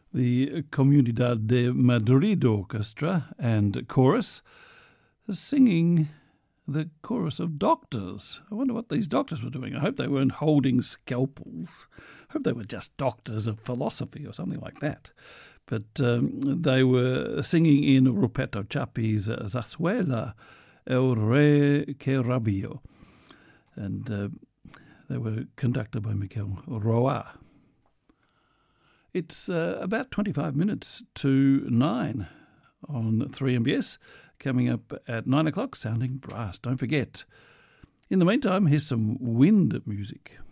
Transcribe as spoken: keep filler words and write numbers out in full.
the Comunidad de Madrid Orchestra and Chorus singing the chorus of doctors. I wonder what these doctors were doing. I hope they weren't holding scalpels. I hope they were just doctors of philosophy or something like that. But um, they were singing in Ruperto Chapi's Zarzuela, El Rey que Rabió. And uh, they were conducted by Miquel Roa. It's uh, about twenty-five minutes to nine on three M B S. Coming up at nine o'clock, Sounding Brass. Don't forget. In the meantime, here's some wind music.